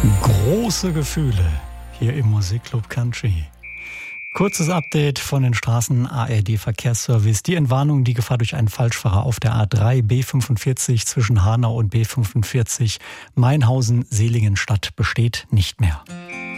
Große Gefühle hier im Musikclub Country. Kurzes Update von den Straßen ARD Verkehrsservice. Die Entwarnung, die Gefahr durch einen Falschfahrer auf der A3 B45 zwischen Hanau und B45 Mainhausen-Seligenstadt besteht nicht mehr.